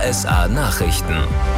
RSA Nachrichten.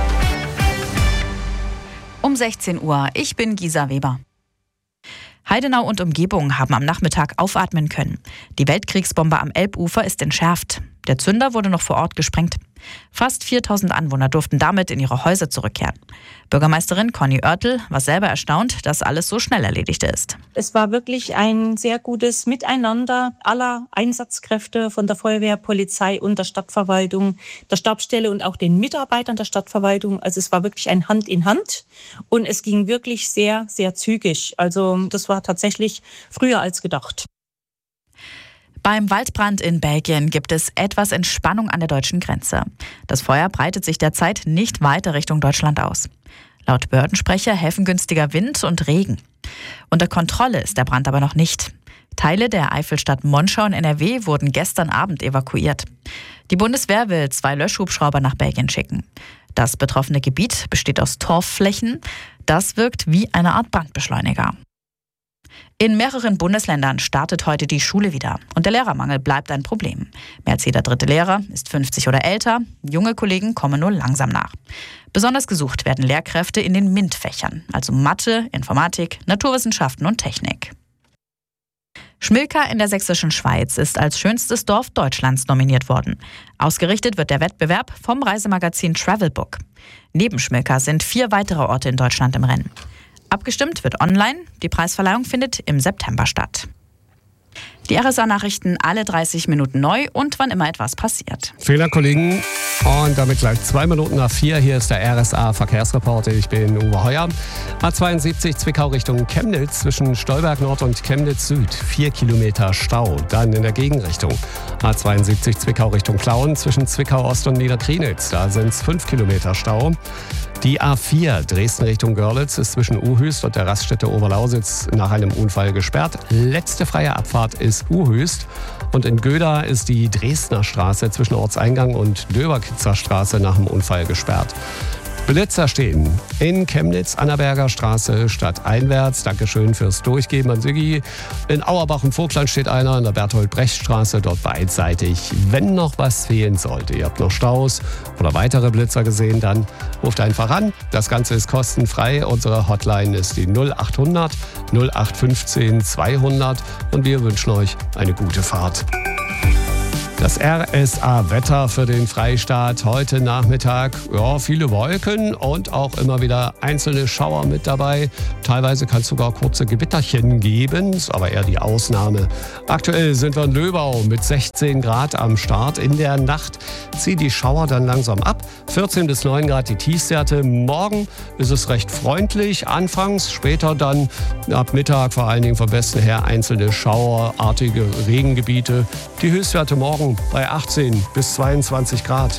Um 16 Uhr, ich bin Gisa Weber. Heidenau und Umgebung haben am Nachmittag aufatmen können. Die Weltkriegsbombe am Elbufer ist entschärft. Der Zünder wurde noch vor Ort gesprengt. Fast 4000 Anwohner durften damit in ihre Häuser zurückkehren. Bürgermeisterin Conny Oertel war selber erstaunt, dass alles so schnell erledigt ist. Es war wirklich ein sehr gutes Miteinander aller Einsatzkräfte von der Feuerwehr, Polizei und der Stadtverwaltung, der Stabsstelle und auch den Mitarbeitern der Stadtverwaltung. Also es war wirklich ein Hand in Hand und es ging wirklich sehr, sehr zügig. Also das war tatsächlich früher als gedacht. Beim Waldbrand in Belgien gibt es etwas Entspannung an der deutschen Grenze. Das Feuer breitet sich derzeit nicht weiter Richtung Deutschland aus. Laut Behördensprecher helfen günstiger Wind und Regen. Unter Kontrolle ist der Brand aber noch nicht. Teile der Eifelstadt Monschau in NRW wurden gestern Abend evakuiert. Die Bundeswehr will 2 Löschhubschrauber nach Belgien schicken. Das betroffene Gebiet besteht aus Torfflächen. Das wirkt wie eine Art Brandbeschleuniger. In mehreren Bundesländern startet heute die Schule wieder und der Lehrermangel bleibt ein Problem. Mehr als jeder 3. Lehrer ist 50 oder älter, junge Kollegen kommen nur langsam nach. Besonders gesucht werden Lehrkräfte in den MINT-Fächern, also Mathe, Informatik, Naturwissenschaften und Technik. Schmilka in der sächsischen Schweiz ist als schönstes Dorf Deutschlands nominiert worden. Ausgerichtet wird der Wettbewerb vom Reisemagazin Travelbook. Neben Schmilka sind 4 weitere Orte in Deutschland im Rennen. Abgestimmt wird online. Die Preisverleihung findet im September statt. Die RSA-Nachrichten alle 30 Minuten neu und wann immer etwas passiert. Fehler, Kollegen. Und damit gleich 2 Minuten nach 4. Hier ist der RSA-Verkehrsreporter. Ich bin Uwe Heuer. A72 Zwickau Richtung Chemnitz zwischen Stolberg Nord und Chemnitz Süd. 4 Kilometer Stau. Dann in der Gegenrichtung. A72 Zwickau Richtung Plauen zwischen Zwickau Ost und Niederkrienitz. Da sind es 5 Kilometer Stau. Die A4 Dresden Richtung Görlitz ist zwischen Uhöst und der Raststätte Oberlausitz nach einem Unfall gesperrt. Letzte freie Abfahrt ist Uhöst. Und in Göda ist die Dresdner Straße zwischen Ortseingang und Döberkitzer Straße nach dem Unfall gesperrt. Blitzer stehen in Chemnitz, Annaberger Straße stadteinwärts. Dankeschön fürs Durchgeben an Siggi. In Auerbach und Vogtland steht einer in der Berthold-Brecht-Straße, dort beidseitig. Wenn noch was fehlen sollte, ihr habt noch Staus oder weitere Blitzer gesehen, dann ruft einfach an. Das Ganze ist kostenfrei. Unsere Hotline ist die 0800 0815 200 und wir wünschen euch eine gute Fahrt. Das RSA-Wetter für den Freistaat heute Nachmittag. Ja, viele Wolken und auch immer wieder einzelne Schauer mit dabei. Teilweise kann es sogar kurze Gewitterchen geben, ist aber eher die Ausnahme. Aktuell sind wir in Löbau mit 16 Grad am Start. In der Nacht ziehen die Schauer dann langsam ab. 14 bis 9 Grad die Tiefstwerte. Morgen ist es recht freundlich. Anfangs, später dann ab Mittag vor allen Dingen vom Westen her einzelne schauerartige Regengebiete. Die Höchstwerte morgen bei 18 bis 22 Grad.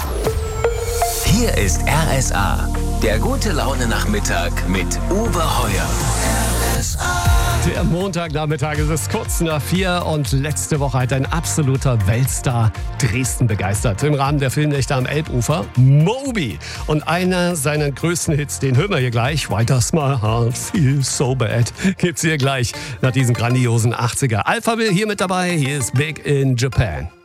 Hier ist RSA, der gute Laune-Nachmittag mit Uwe Heuer. RSA. Der Montagnachmittag ist es kurz nach 4 und letzte Woche hat ein absoluter Weltstar Dresden begeistert. Im Rahmen der Filmnächte am Elbufer, Moby. Und einer seiner größten Hits, den hören wir hier gleich. Why does my heart feel so bad? Gibt's hier gleich nach diesem grandiosen 80er. Alphaville hier mit dabei. Hier ist Big in Japan.